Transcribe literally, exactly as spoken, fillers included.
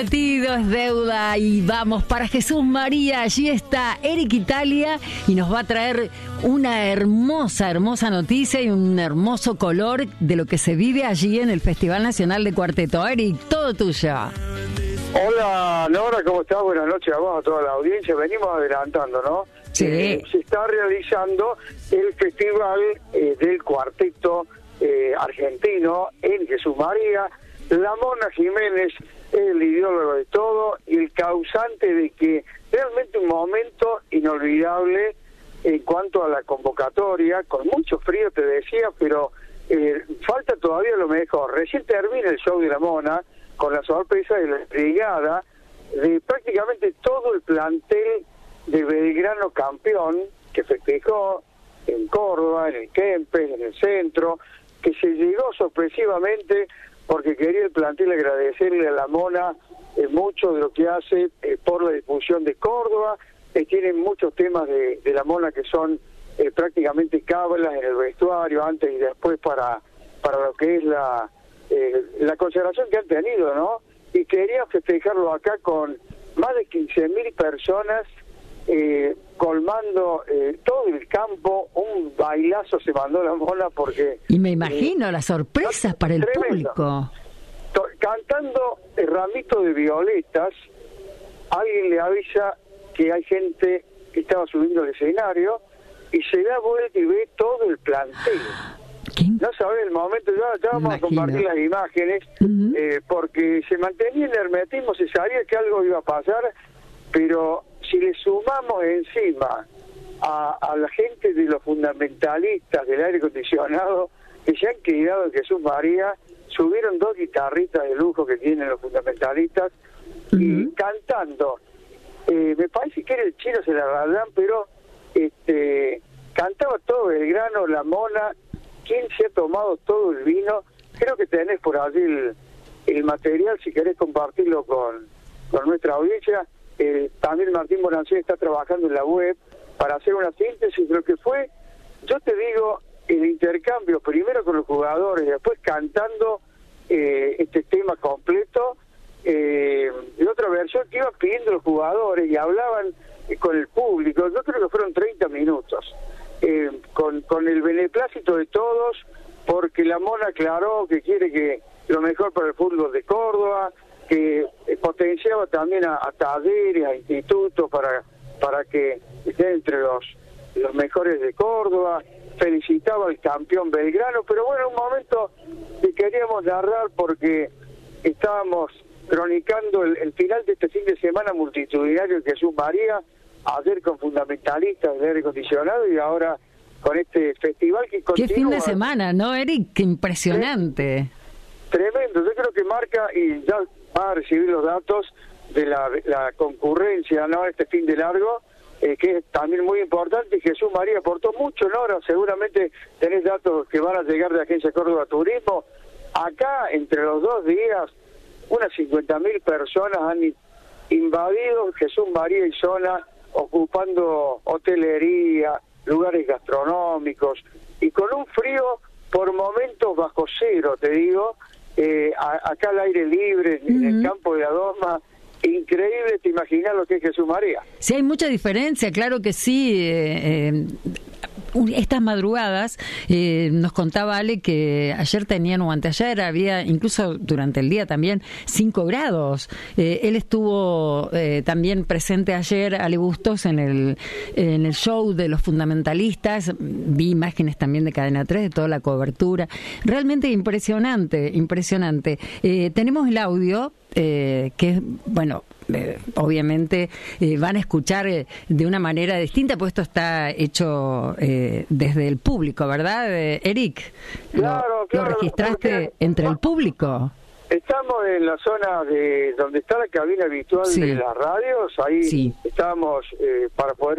Prometido es deuda y vamos para Jesús María. Allí está Eric Italia y nos va a traer una hermosa, hermosa noticia y un hermoso color de lo que se vive allí en el Festival Nacional de Cuarteto. Eric, todo tuyo. Hola Nora, ¿cómo estás? Buenas noches a vos, a toda la audiencia. Venimos adelantando, ¿no? Sí. Eh, se está realizando el Festival eh, del Cuarteto eh, Argentino en Jesús María. La Mona Jiménez es el ideólogo de todo y el causante de que realmente un momento inolvidable en cuanto a la convocatoria, con mucho frío te decía, pero eh, falta todavía lo mejor. Recién termina el show de la Mona con la sorpresa de la brigada de prácticamente todo el plantel de Belgrano campeón que festejó en Córdoba, en el Kempes, en el centro, que se llegó sorpresivamente porque quería el plantel agradecerle a la Mona eh, mucho de lo que hace eh, por la difusión de Córdoba. Eh, tienen muchos temas de, de la Mona que son eh, prácticamente cábalas en el vestuario, antes y después para, para lo que es la, eh, la consideración que han tenido, ¿no? Y quería festejarlo acá con más de quince mil personas, eh, colmando eh, todo el campo. Un bailazo se mandó la Mona porque... Y me imagino eh, las sorpresas para el tremendo público. To- cantando el ramito de violetas, alguien le avisa que hay gente que estaba subiendo al escenario y se da vuelta y ve todo el plantel. No sabés el momento, ya, ya vamos Imagino. a compartir las imágenes, uh-huh. eh, porque se mantenía el hermetismo, se sabía que algo iba a pasar, pero si le sumamos encima a, a la gente de los fundamentalistas del aire acondicionado que se han quedado en Jesús María, subieron dos guitarritas de lujo que tienen los fundamentalistas, uh-huh. y cantando, eh, me parece que era el Chino Celarayán, pero este cantaba todo Belgrano, la Mona. ¿Quién se ha tomado todo el vino? Creo que tenés por allí el, el material, si querés compartirlo con, con nuestra audiencia. Eh, también Martín Bonancieri está trabajando en la web para hacer una síntesis de lo que fue, yo te digo, el intercambio primero con los jugadores, después cantando eh, este tema completo, eh, y otra versión que iban pidiendo los jugadores y hablaban eh, con el público. Yo creo que fueron treinta minutos. Eh, con, con el beneplácito de todos, porque la Mona aclaró que quiere que lo mejor para el fútbol de Córdoba, que eh, potenciaba también a, a talleres, a institutos para para que esté entre los los mejores de Córdoba, felicitaba al campeón Belgrano, pero bueno, un momento que queríamos narrar porque estábamos cronicando el, el final de este fin de semana multitudinario en Jesús María, ayer con fundamentalistas del aire acondicionado y ahora con este festival que continúa. Qué fin de semana, ¿no, Eric? Qué impresionante. ¿Eh? Tremendo, yo creo que marca, y ya va a recibir los datos de la, la concurrencia, ¿no? Este fin de largo, eh, que es también muy importante. Jesús María aportó mucho, ¿no? Ahora seguramente tenés datos que van a llegar de Agencia Córdoba Turismo. Acá, entre los dos días, unas cincuenta mil personas han invadido Jesús María y zona, ocupando hotelería, lugares gastronómicos, y con un frío por momentos bajo cero, te digo, eh, a, acá al aire libre, en, uh-huh. en el campo de la Doma. Increíble, te imaginas lo que es Jesús María. Sí, hay mucha diferencia, claro que sí. eh, eh... Estas madrugadas, eh, nos contaba Ale que ayer tenían, o anteayer, había incluso durante el día también cinco grados. Eh, él estuvo eh, también presente ayer, Ale Bustos, en el, en el show de los fundamentalistas. Vi imágenes también de Cadena tres, de toda la cobertura. Realmente impresionante, impresionante. Eh, tenemos el audio, eh, que es, bueno... Eh, obviamente eh, van a escuchar eh, de una manera distinta, pues esto está hecho eh, desde el público, ¿verdad, eh, Eric? Claro, ¿Lo, claro. ¿Lo registraste entre el público? Estamos en la zona de donde está la cabina habitual sí. de las radios, ahí sí. estábamos eh, para poder